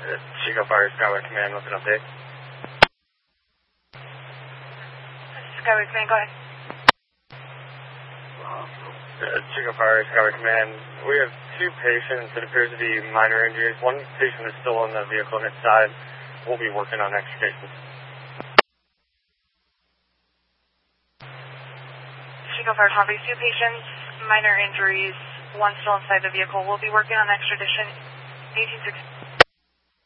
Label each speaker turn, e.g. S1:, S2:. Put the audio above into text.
S1: Chico Fire Skyway Command with an update.
S2: Skyway Command, go ahead.
S1: Chico Fire Skyway Command. We have two patients. It appears to be minor injuries. One patient is still on the vehicle inside. We'll be working on extrication.
S2: Chico Fire Tom, two patients, minor injuries, one still inside the vehicle. We'll be working on extradition 1860.